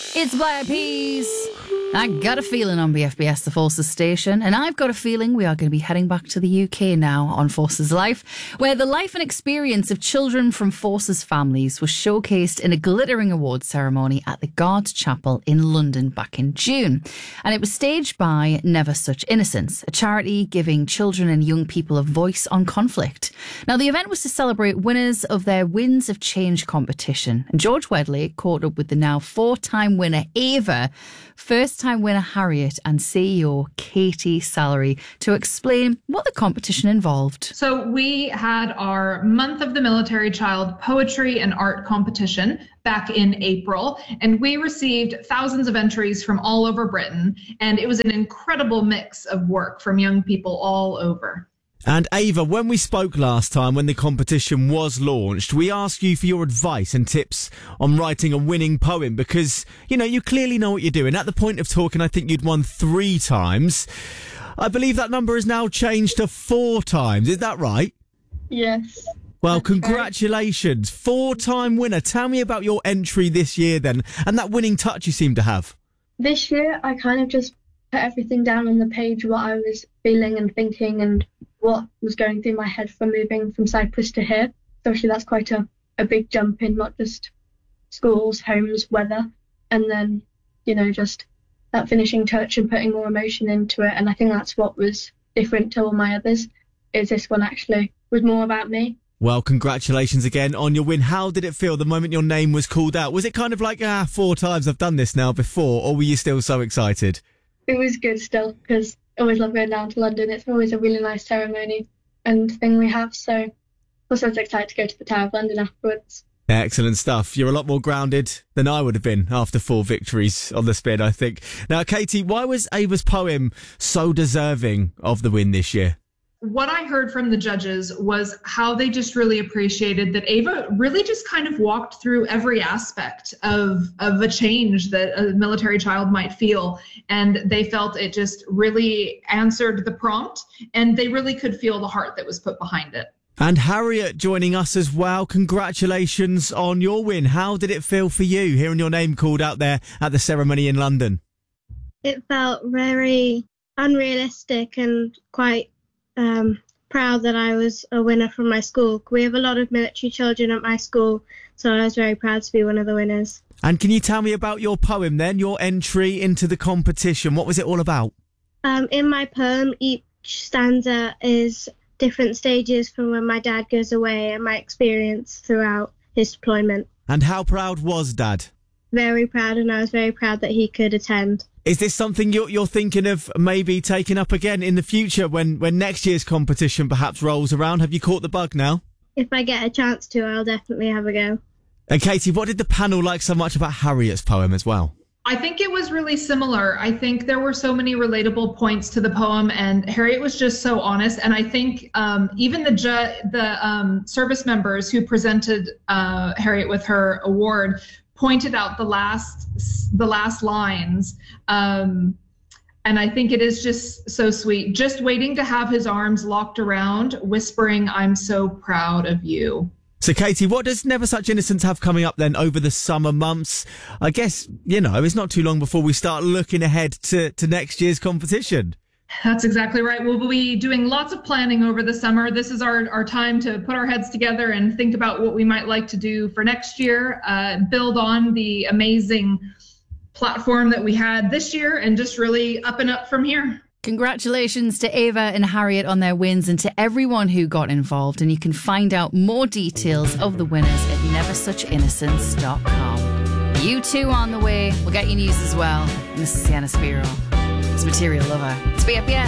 It's Black Peas. I got a feeling on BFBS, the Forces station, and I've got a feeling we are going to be heading back to the UK now on Forces Life, where the life and experience of children from Forces families was showcased in a glittering awards ceremony at the Guards Chapel in London back in June. And it was staged by Never Such Innocence, a charity giving children and young people a voice on conflict. Now, the event was to celebrate winners of their Winds of Change competition, and George Wedley caught up with the now four-time winner Ava, first-time winner Harriet and CEO Katie Salary to explain what the competition involved. So we had our Month of the Military Child poetry and art competition back in April, and we received thousands of entries from all over Britain, and it was an incredible mix of work from young people all over. And Ava, when we spoke last time, when the competition was launched, we asked you for your advice and tips on writing a winning poem because, you clearly know what you're doing. At the point of talking, I think you'd won 3 times. I believe that number has now changed to 4 times. Is that right? Yes. Well, congratulations. 4-time winner. Tell me about your entry this year then, and that winning touch you seem to have. This year, I kind of just put everything down on the page, what I was feeling and thinking and what was going through my head from moving from Cyprus to here. So obviously that's quite a big jump in not just schools, homes, weather, and then, just that finishing touch and putting more emotion into it. And I think that's what was different to all my others, is this one actually was more about me. Well, congratulations again on your win. How did it feel the moment your name was called out? Was it kind of like, 4 times I've done this now before, or were you still so excited? It was good still, because I always love going down to London. It's always a really nice ceremony and thing we have. So also I was excited to go to the Tower of London afterwards. Excellent stuff. You're a lot more grounded than I would have been after 4 victories on the spin, I think. Now, Katie, why was Ava's poem so deserving of the win this year? What I heard from the judges was how they just really appreciated that Ava really just kind of walked through every aspect of a change that a military child might feel. And they felt it just really answered the prompt, and they really could feel the heart that was put behind it. And Harriet joining us as well. Congratulations on your win. How did it feel for you hearing your name called out there at the ceremony in London? It felt very unrealistic and quite proud that I was a winner from my school. We have a lot of military children at my school, so I was very proud to be one of the winners. And can you tell me about your poem then, your entry into the competition? What was it all about? In my poem, each stanza is different stages from when my dad goes away and my experience throughout his deployment. And how proud was Dad? Very proud, and I was very proud that he could attend. Is this something you're thinking of maybe taking up again in the future when next year's competition perhaps rolls around? Have you caught the bug now? If I get a chance to, I'll definitely have a go. And Katie, what did the panel like so much about Harriet's poem as well? I think it was really similar. I think there were so many relatable points to the poem, and Harriet was just so honest. And I think even the service members who presented Harriet with her award pointed out the last lines. And I think it is just so sweet. Just waiting to have his arms locked around, whispering, "I'm so proud of you." So, Katie, what does Never Such Innocence have coming up then over the summer months? I guess, it's not too long before we start looking ahead to next year's competition. That's exactly right. We'll be doing lots of planning over the summer. This is our time to put our heads together and think about what we might like to do for next year, build on the amazing platform that we had this year, and just really up and up from here. Congratulations to Ava and Harriet on their wins, and to everyone who got involved. And you can find out more details of the winners at neversuchinnocence.com. U2 on the way. We'll get you news as well. And this is Sienna Spiro. It's Material Lover. It's BFBS.